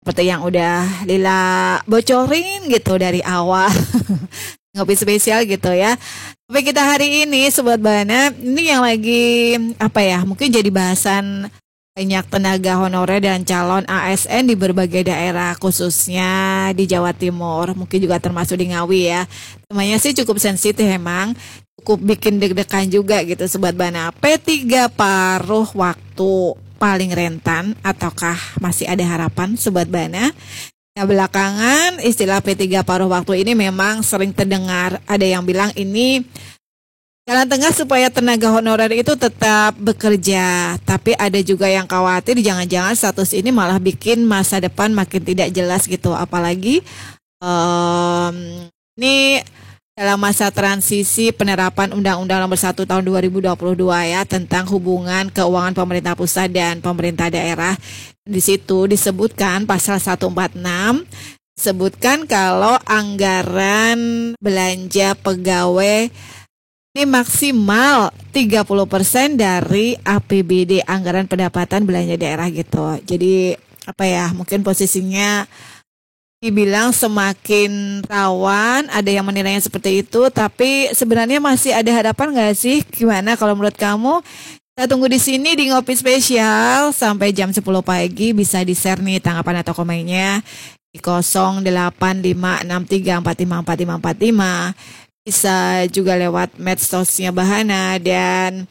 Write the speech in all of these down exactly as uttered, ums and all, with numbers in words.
seperti yang udah Lila bocorin gitu dari awal. Ngopi spesial gitu ya. Tapi kita hari ini Sobat Bana, ini yang lagi apa ya, mungkin jadi bahasan banyak tenaga honorer dan calon A S N di berbagai daerah, khususnya di Jawa Timur, mungkin juga termasuk di Ngawi ya. Temanya sih cukup sensitif emang, cukup bikin deg-degan juga gitu Sobat Bana. P tiga paruh waktu paling rentan ataukah masih ada harapan Sobat Bana? Nah, belakangan istilah P tiga paruh waktu ini memang sering terdengar. Ada yang bilang ini jalan tengah supaya tenaga honorer itu tetap bekerja. Tapi ada juga yang khawatir jangan-jangan status ini malah bikin masa depan makin tidak jelas gitu. Apalagi um, ini dalam masa transisi penerapan Undang-Undang Nomor satu Tahun dua ribu dua puluh dua ya, tentang hubungan keuangan pemerintah pusat dan pemerintah daerah. Di situ disebutkan pasal seratus empat puluh enam disebutkan kalau anggaran belanja pegawai ini maksimal tiga puluh persen dari A P B D, anggaran pendapatan belanja daerah gitu. Jadi apa ya, mungkin posisinya dibilang semakin rawan, ada yang menilainya seperti itu, tapi sebenarnya masih ada harapan nggak sih? Gimana kalau menurut kamu? Kita tunggu di sini di Ngopi Spesial sampai jam sepuluh pagi, bisa di-share nih tanggapan atau komennya di nol delapan lima enam tiga empat lima empat lima empat lima. Bisa juga lewat medsosnya Bahana, dan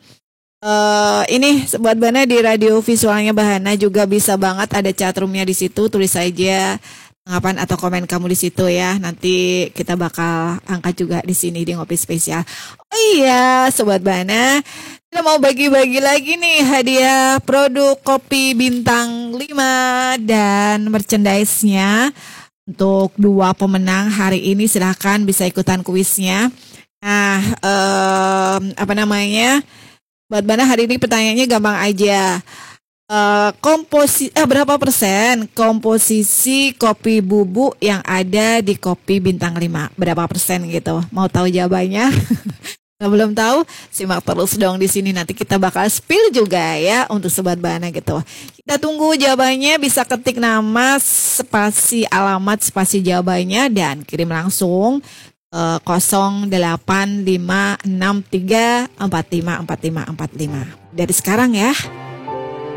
uh, ini Sobat Bana di radio visualnya Bahana juga bisa banget, ada chatroomnya di situ, tulis saja tanggapan atau komen kamu di situ ya. Nanti kita bakal angkat juga di sini di Ngopi Spesial. Oh iya, Sobat Bana, kita mau bagi-bagi lagi nih hadiah produk kopi bintang lima dan merchandise-nya untuk dua pemenang hari ini. Silahkan bisa ikutan kuisnya. Nah, um, apa namanya? Sobat Bana, hari ini pertanyaannya gampang aja. Uh, komposi eh, berapa persen komposisi kopi bubuk yang ada di kopi bintang lima? Berapa persen gitu? Mau tahu jawabannya? Kalau belum tahu, simak terus dong di sini. Nanti kita bakal spill juga ya untuk Sobat Bana gitu. Kita tunggu jawabannya, bisa ketik nama, spasi alamat, spasi jawabannya, dan kirim langsung uh, nol delapan lima enam tiga empat lima empat lima empat lima. Dari sekarang ya.